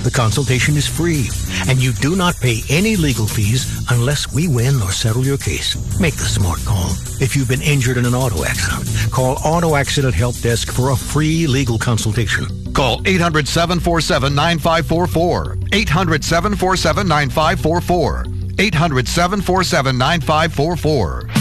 The consultation is free, and you do not pay any legal fees unless we win or settle your case. Make the smart call. If you've been injured in an auto accident, call Auto Accident Help Desk for a free legal consultation. Call 800-747-9544. 800-747-9544. 800-747-9544.